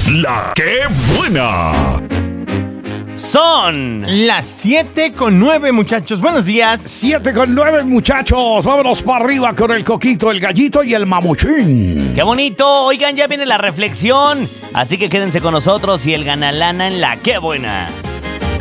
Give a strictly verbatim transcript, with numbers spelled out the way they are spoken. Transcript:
La que buena. Son las siete con nueve, muchachos. Buenos días. siete con nueve, muchachos. Vámonos para arriba con el Coquito, el Gallito y el Mamuchín. ¡Qué bonito! Oigan, ya viene la reflexión. Así que quédense con nosotros y el Ganalana en La que buena.